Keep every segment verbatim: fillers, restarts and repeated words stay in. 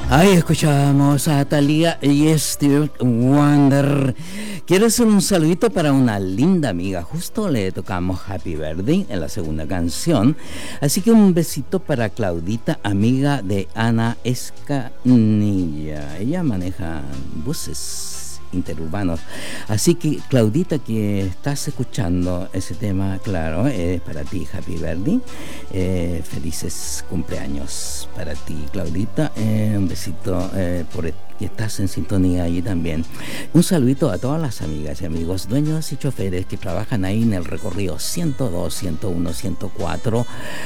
Ahí escuchamos a Thalía y Stevie Wonder. Quiero hacer un saludito para una linda amiga. Justo le tocamos Happy Birthday en la segunda canción. Así que un besito para Claudita, amiga de Ana Escanilla. Ella maneja buses interurbanos. Así que Claudita, que estás escuchando ese tema, claro, es para ti, Happy Birthday. Eh, felices cumpleaños para ti, Claudita. Eh, un besito eh, por que estás en sintonía ahí también. Un saludito a todas las amigas y amigos, dueños y choferes que trabajan ahí en el recorrido ciento dos, ciento uno, ciento cuatro,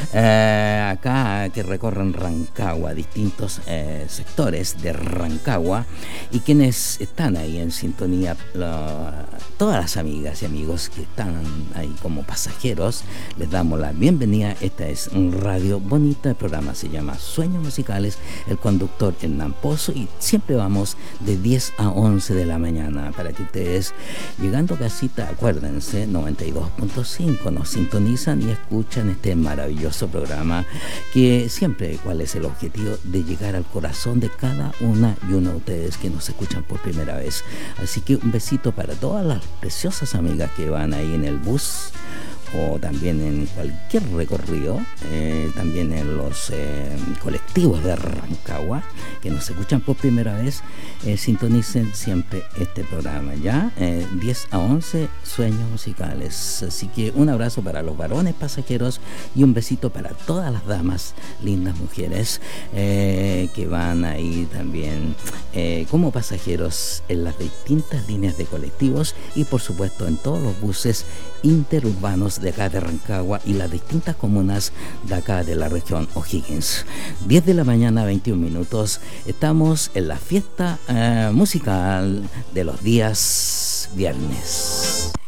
eh, acá que recorren Rancagua, distintos eh, sectores de Rancagua, y quienes están ahí en sintonía, lo, todas las amigas y amigos que están ahí como pasajeros, les damos la bienvenida. Esta es Radio Bonita, el programa se llama Sueños Musicales, el conductor Hernán Pozo, y siempre vamos de diez a once de la mañana para que ustedes, llegando a casita, acuérdense, noventa y dos punto cinco, nos sintonizan y escuchan este maravilloso programa que siempre, ¿cuál es el objetivo? De llegar al corazón de cada una y uno de ustedes que nos escuchan por primera vez. Así que un besito para todas las preciosas amigas que van ahí en el bus o también en cualquier recorrido, eh, también en los eh, colectivos de Rancagua que nos escuchan por primera vez, eh, sintonicen siempre este programa, ya eh, diez a once, Sueños Musicales. Así que un abrazo para los varones pasajeros y un besito para todas las damas, lindas mujeres eh, que van ahí también eh, como pasajeros en las distintas líneas de colectivos y por supuesto en todos los buses interurbanos de acá de Rancagua y las distintas comunas de acá de la región O'Higgins. diez de la mañana, veintiún minutos. Estamos en la fiesta eh, musical de los días viernes.